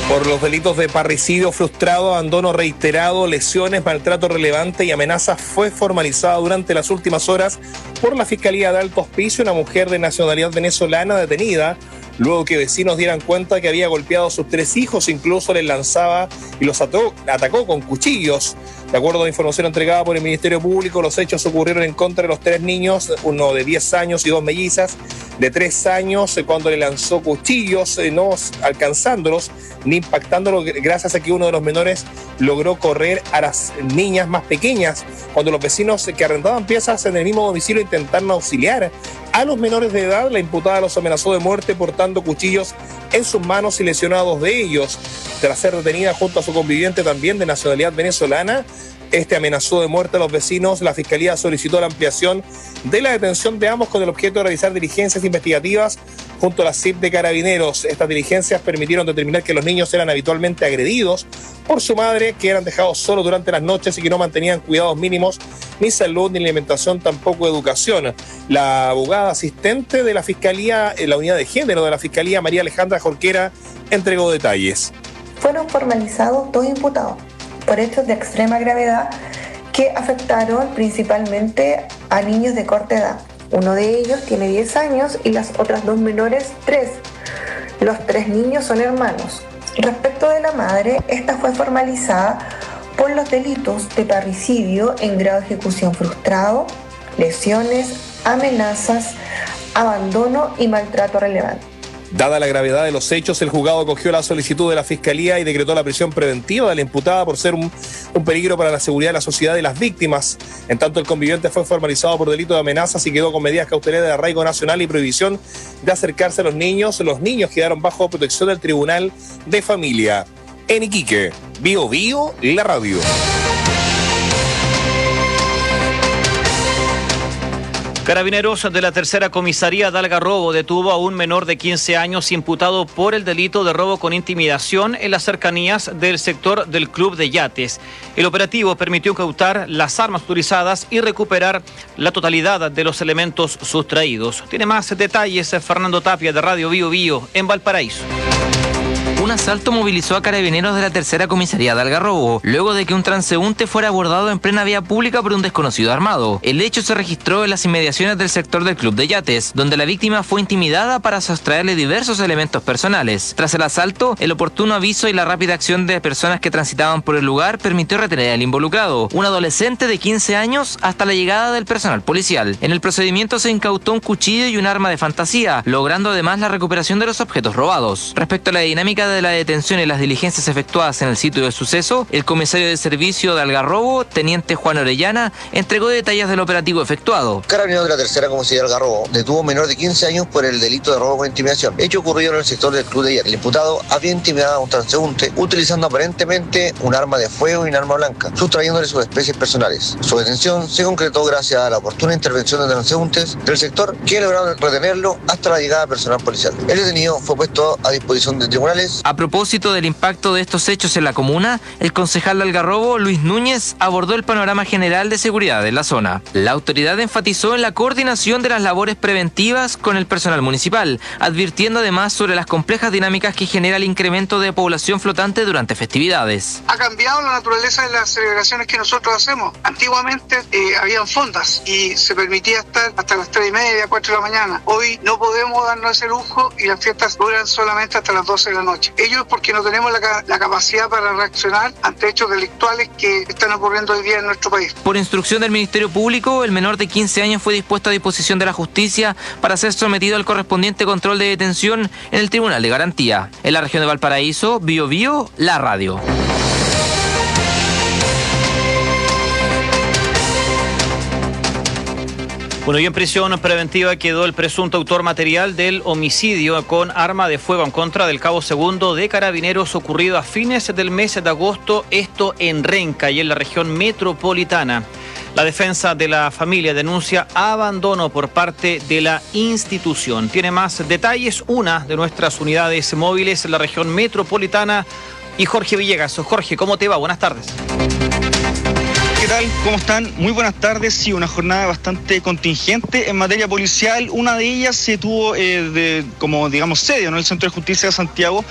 Por los delitos de parricidio frustrado, abandono reiterado, lesiones, maltrato relevante y amenazas fue formalizada durante las últimas horas por la Fiscalía de Alto Hospicio una mujer de nacionalidad venezolana detenida luego que vecinos dieran cuenta que había golpeado a sus 3 hijos, incluso les lanzaba y los atacó con cuchillos. De acuerdo a la información entregada por el Ministerio Público, los hechos ocurrieron en contra de los 3 niños, uno de 10 años y 2 mellizas de 3 años, cuando le lanzó cuchillos, no alcanzándolos ni impactándolos, gracias a que uno de los menores logró correr a las niñas más pequeñas, cuando los vecinos que arrendaban piezas en el mismo domicilio intentaron auxiliar a los menores de edad. La imputada los amenazó de muerte portando cuchillos en sus manos y lesionó a 2 de ellos. Tras ser detenida junto a su conviviente también de nacionalidad venezolana, amenazó de muerte a los vecinos. La Fiscalía solicitó la ampliación de la detención de ambos con el objeto de realizar diligencias investigativas junto a la CIP de Carabineros. Estas diligencias permitieron determinar que los niños eran habitualmente agredidos por su madre, que eran dejados solos durante las noches y que no mantenían cuidados mínimos, ni salud, ni alimentación, tampoco educación. La abogada asistente de la Fiscalía, en la unidad de género de la Fiscalía, María Alejandra Jorquera, entregó detalles. Fueron formalizados 2 imputados por hechos de extrema gravedad que afectaron principalmente a niños de corta edad. Uno de ellos tiene 10 años y las otras 2 menores 3. Los 3 niños son hermanos. Respecto de la madre, esta fue formalizada por los delitos de parricidio en grado de ejecución frustrado, lesiones, amenazas, abandono y maltrato relevante. Dada la gravedad de los hechos, el juzgado acogió la solicitud de la Fiscalía y decretó la prisión preventiva de la imputada por ser un peligro para la seguridad de la sociedad y las víctimas. En tanto, el conviviente fue formalizado por delito de amenazas y quedó con medidas cautelares de arraigo nacional y prohibición de acercarse a los niños. Los niños quedaron bajo protección del Tribunal de Familia. En Iquique, Bio Bio, la radio. Carabineros de la Tercera Comisaría de Algarrobo detuvo a un menor de 15 años imputado por el delito de robo con intimidación en las cercanías del sector del Club de Yates. El operativo permitió incautar las armas utilizadas y recuperar la totalidad de los elementos sustraídos. Tiene más detalles Fernando Tapia de Radio Bio Bio en Valparaíso. Un asalto movilizó a carabineros de la Tercera Comisaría de Algarrobo, luego de que un transeúnte fuera abordado en plena vía pública por un desconocido armado. El hecho se registró en las inmediaciones del sector del Club de Yates, donde la víctima fue intimidada para sustraerle diversos elementos personales. Tras el asalto, el oportuno aviso y la rápida acción de personas que transitaban por el lugar permitió retener al involucrado, un adolescente de 15 años, hasta la llegada del personal policial. En el procedimiento se incautó un cuchillo y un arma de fantasía, logrando además la recuperación de los objetos robados. Respecto a la dinámica de la detención y las diligencias efectuadas en el sitio del suceso, el comisario de servicio de Algarrobo, teniente Juan Orellana, entregó detalles del operativo efectuado. Carabineros de la Tercera Comisaría de Algarrobo detuvo a un menor de 15 años por el delito de robo con intimidación, hecho ocurrido en el sector del Club de Yates. El imputado había intimidado a un transeúnte utilizando aparentemente un arma de fuego y un arma blanca, sustrayéndole sus especies personales. Su detención se concretó gracias a la oportuna intervención de transeúntes del sector que lograron retenerlo hasta la llegada personal policial. El detenido fue puesto a disposición de tribunales. A propósito del impacto de estos hechos en la comuna, el concejal de Algarrobo, Luis Núñez, abordó el panorama general de seguridad en la zona. La autoridad enfatizó en la coordinación de las labores preventivas con el personal municipal, advirtiendo además sobre las complejas dinámicas que genera el incremento de población flotante durante festividades. Ha cambiado la naturaleza de las celebraciones que nosotros hacemos. Antiguamente habían fondas y se permitía estar hasta las 3:30, 4 de la mañana. Hoy no podemos darnos ese lujo y las fiestas duran solamente hasta las 12 de la noche. Ello es porque no tenemos la capacidad para reaccionar ante hechos delictuales que están ocurriendo hoy día en nuestro país. Por instrucción del Ministerio Público, el menor de 15 años fue dispuesto a disposición de la justicia para ser sometido al correspondiente control de detención en el Tribunal de Garantía. En la región de Valparaíso, Bio Bio, la radio. Bueno, y en prisión preventiva quedó el presunto autor material del homicidio con arma de fuego en contra del cabo segundo de Carabineros ocurrido a fines del mes de agosto, esto en Renca y en la región metropolitana. La defensa de la familia denuncia abandono por parte de la institución. Tiene más detalles una de nuestras unidades móviles en la región metropolitana y Jorge Villegas. Jorge, ¿cómo te va? Buenas tardes. ¿Qué tal? ¿Cómo están? Muy buenas tardes. Sí, una jornada bastante contingente en materia policial. Una de ellas se tuvo como, digamos, sede, ¿no?, el Centro de Justicia de Santiago,